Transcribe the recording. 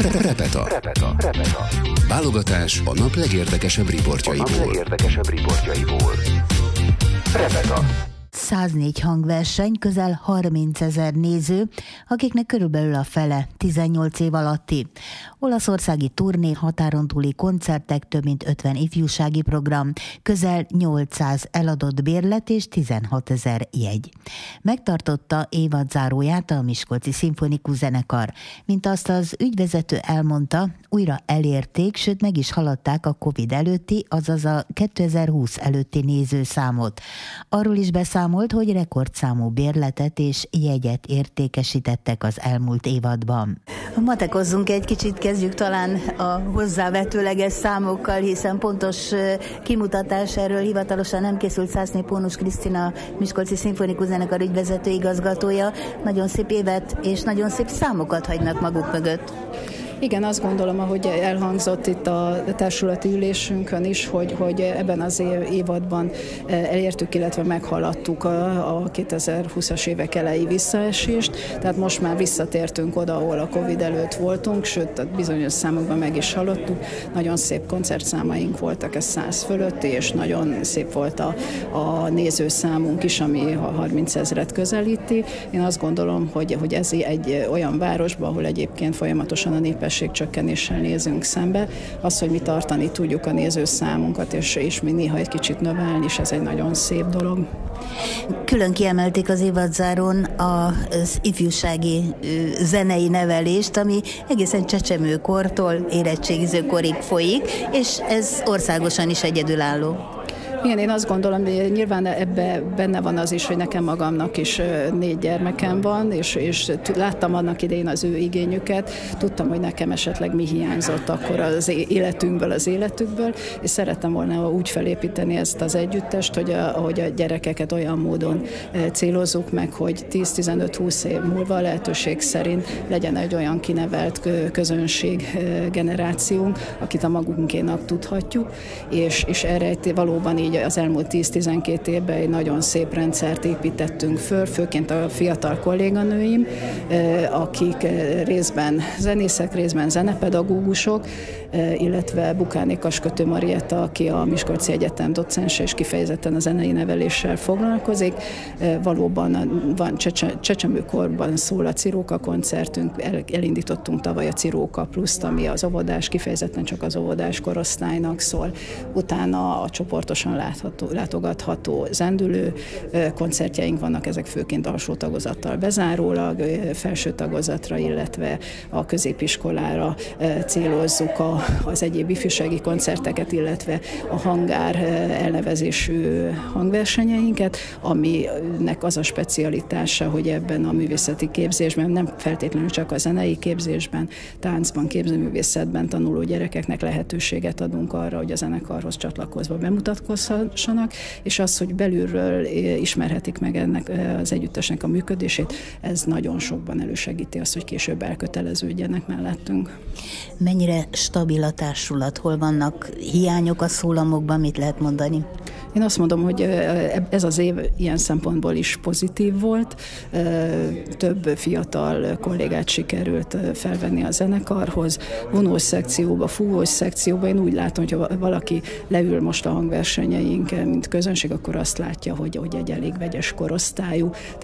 Repeta. Válogatás a nap legérdekesebb riportjaiból. Repeta. 104 hangverseny, közel 30 000 néző, akiknek körülbelül a fele 18 év alatti. Olaszországi turné, határon túli koncertek, több mint 50 ifjúsági program, közel 800 eladott bérlet és 16 000 jegy. Megtartotta évadzáróját a Miskolci Szimfonikus Zenekar. Mint azt az ügyvezető elmondta, újra elérték, sőt meg is haladták a Covid előtti, azaz a 2020 előtti nézőszámot. Arról is beszámolt, hogy rekordszámú bérletet és jegyet értékesítettek az elmúlt évadban. Matekozzunk egy kicsit, kezdjük talán a hozzávetőleges számokkal, hiszen pontos kimutatás erről hivatalosan nem készült. Szászné Pónus Krisztina, Miskolci Szimfonikus Zenekar ügyvezető igazgatója. Nagyon szép évet és nagyon szép számokat hagynak maguk mögött. Igen, azt gondolom, ahogy elhangzott itt a társulati ülésünkön is, hogy ebben az évadban elértük, illetve meghaladtuk a 2020-as évek elejé visszaesést, tehát most már visszatértünk oda, ahol a Covid előtt voltunk, sőt, bizonyos számokban meg is haladtuk. Nagyon szép koncertszámaink voltak, ez 100 fölötti, és nagyon szép volt a nézőszámunk is, ami a 30 000-et közelíti. Én azt gondolom, hogy ez egy olyan városban, ahol egyébként folyamatosan a népességcsökkenéssel nézünk szembe, az, hogy mi tartani tudjuk a nézőszámunkat, és mi néha egy kicsit növelni, és ez egy nagyon szép dolog. Külön kiemelték az évadzárón az ifjúsági zenei nevelést, ami egészen csecsemőkortól érettségizőkorig folyik, és ez országosan is egyedülálló. Igen, én azt gondolom, hogy nyilván ebbe benne van az is, hogy nekem magamnak is 4 gyermekem van, és láttam annak idején az ő igényüket, tudtam, hogy nekem esetleg mi hiányzott akkor az életükből, és szerettem volna úgy felépíteni ezt az együttest, hogy a gyerekeket olyan módon célozzuk meg, hogy 10-15-20 év múlva a lehetőség szerint legyen egy olyan kinevelt közönség generációnk, akit a magunkénak tudhatjuk, és erre valóban így az elmúlt 10-12 évben egy nagyon szép rendszert építettünk föl, főként a fiatal kolléganőim, akik részben zenészek, részben zenepedagógusok, illetve Bukáné Kaskötő Marietta, aki a Miskolci Egyetem docense és kifejezetten a zenei neveléssel foglalkozik. Valóban van csecsemőkorban szól a Ciróka koncertünk, elindítottunk tavaly a Ciróka Pluszt, ami az óvodás, kifejezetten csak az óvodás korosztálynak szól. Utána a csoportosan látogatható zendülő koncertjeink vannak, ezek főként alsó tagozattal bezárólag, felső tagozatra, illetve a középiskolára célozzuk az egyéb ifjúsági koncerteket, illetve a hangár elnevezésű hangversenyeinket, aminek az a specialitása, hogy ebben a művészeti képzésben, nem feltétlenül csak a zenei képzésben, táncban, képzőművészetben tanuló gyerekeknek lehetőséget adunk arra, hogy a zenekarhoz csatlakozva bemutatkozhassanak, és az, hogy belülről ismerhetik meg ennek az együttesnek a működését, ez nagyon sokban elősegíti azt, hogy később elköteleződjenek mellettünk. Mennyire stabil a társulat? Hol vannak hiányok a szólamokban? Mit lehet mondani? Én azt mondom, hogy ez az év ilyen szempontból is pozitív volt. Több fiatal kollégát sikerült felvenni a zenekarhoz. Vonós szekcióba, fúvós szekcióba. Én úgy látom, hogy ha valaki leül most a hangversenyeinken, mint közönség, akkor azt látja, hogy egy elég vegyes korosztályú.